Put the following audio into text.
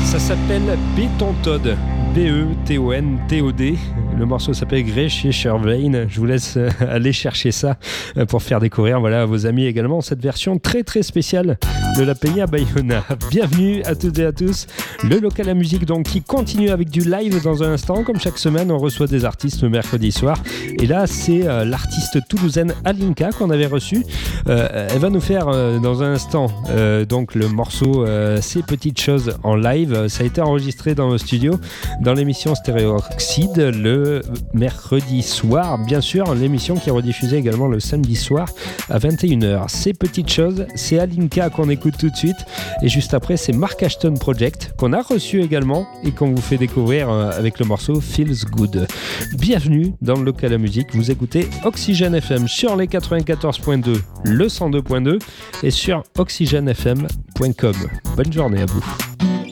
Ça s'appelle Béton Todd, B-E-T-O-N-T-O-D. Le morceau s'appelle Grecia Chervain. Je vous laisse aller chercher ça pour faire découvrir à vos amis également cette version très très spéciale de la Peña Bayona. Bienvenue à toutes et à tous. Le local à musique donc qui continue avec du live dans un instant. Comme chaque semaine, on reçoit des artistes le mercredi soir. Et là, c'est l'artiste toulousaine Alinka qu'on avait reçu. Elle va nous faire dans un instant donc le morceau Ces petites choses en live. Ça a été enregistré dans le studio dans l'émission Stéréo Oxyde le mercredi soir, bien sûr, l'émission qui est rediffusée également le samedi soir à 21h. Ces petites choses, c'est Alinka qu'on écoute tout de suite, et juste après c'est Mark Ashton Project qu'on a reçu également et qu'on vous fait découvrir avec le morceau Feels Good. Bienvenue dans le local à musique, vous écoutez Oxygène FM sur les 94.2, le 102.2 et sur oxygenefm.com. Bonne journée à vous.